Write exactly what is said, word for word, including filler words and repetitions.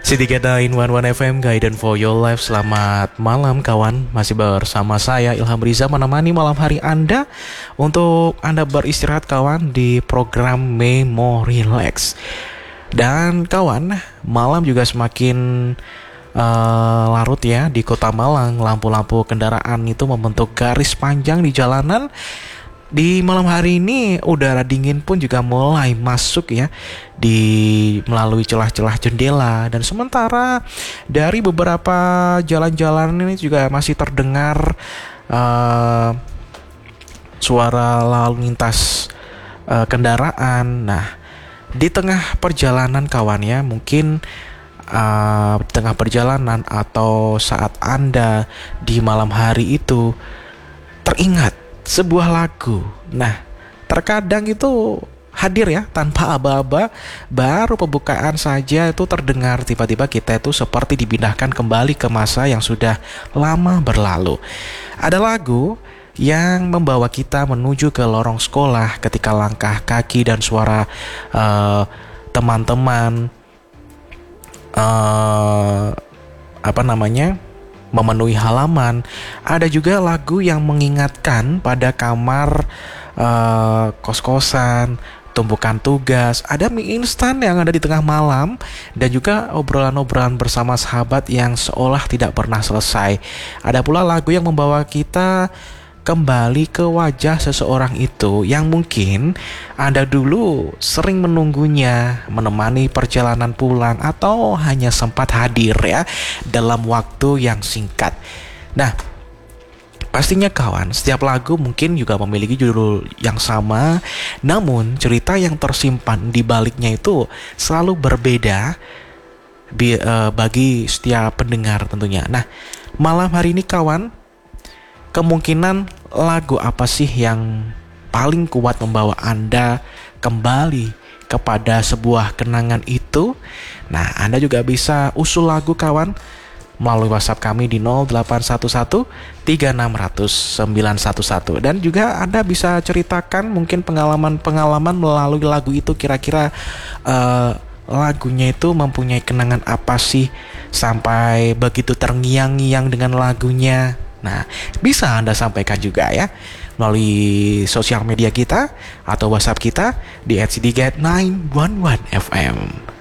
City Gatain One One F M, Guidance for Your Life. Selamat malam kawan, masih bersama saya Ilham Riza menemani malam hari Anda untuk Anda beristirahat kawan di program Memo Relax. Dan kawan, malam juga semakin uh, larut ya di kota Malang. Lampu-lampu kendaraan itu membentuk garis panjang di jalanan. Di malam hari ini udara dingin pun juga mulai masuk ya di melalui celah-celah jendela, dan sementara dari beberapa jalan-jalan ini juga masih terdengar uh, suara lalu lintas uh, kendaraan. Nah, di tengah perjalanan kawan ya, mungkin uh, di tengah perjalanan atau saat Anda di malam hari itu teringat sebuah lagu. Nah, terkadang itu hadir ya tanpa aba-aba, baru pembukaan saja itu terdengar, tiba-tiba kita itu seperti dipindahkan kembali ke masa yang sudah lama berlalu. Ada lagu yang membawa kita menuju ke lorong sekolah ketika langkah kaki dan suara uh, teman-teman uh, apa namanya memenuhi halaman. Ada juga lagu yang mengingatkan pada kamar uh, kos-kosan, tumpukan tugas, ada mie instan yang ada di tengah malam, dan juga obrolan-obrolan bersama sahabat yang seolah tidak pernah selesai. Ada pula lagu yang membawa kita kembali ke wajah seseorang itu yang mungkin Anda dulu sering menunggunya, menemani perjalanan pulang, atau hanya sempat hadir ya dalam waktu yang singkat. Nah, pastinya kawan, setiap lagu mungkin juga memiliki judul yang sama, namun cerita yang tersimpan di baliknya itu selalu berbeda bi- uh, bagi setiap pendengar tentunya. Nah, malam hari ini kawan, kemungkinan lagu apa sih yang paling kuat membawa Anda kembali kepada sebuah kenangan itu? Nah, Anda juga bisa usul lagu kawan melalui WhatsApp kami di nol delapan satu satu tiga enam nol nol sembilan satu satu. Dan juga Anda bisa ceritakan mungkin pengalaman-pengalaman melalui lagu itu, kira-kira uh, lagunya itu mempunyai kenangan apa sih sampai begitu terngiang-ngiang dengan lagunya. Nah, bisa Anda sampaikan juga ya melalui sosial media kita atau WhatsApp kita di at city gate nine one one F M.